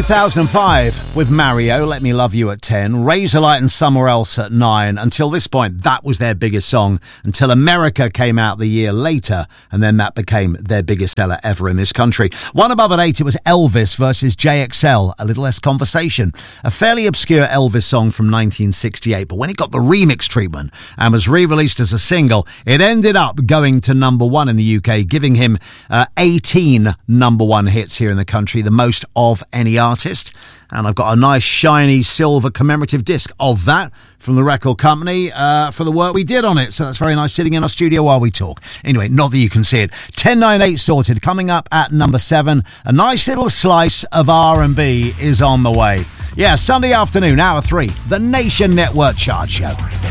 2005 with Mario, Let Me Love You at 10, Razorlight and Somewhere Else at 9. Until this point, that was their biggest song, until America came out the year later, and then that became their biggest seller ever in this country. One above at 8, it was Elvis versus JXL, A Little Less Conversation, a fairly obscure Elvis song from 1968, but when it got the remix treatment and was re-released as a single, it ended up going to number 1 in the UK, giving him 18 number 1 hits here in the country, the most of any artist. And I've got a nice shiny silver commemorative disc of that from the record company for the work we did on it. So that's very nice, sitting in our studio while we talk. Anyway, not that you can see it. 1098 sorted. Coming up at number 7, a nice little slice of R&B is on the way. Yeah, Sunday afternoon, hour 3, the Nation Network Chart Show.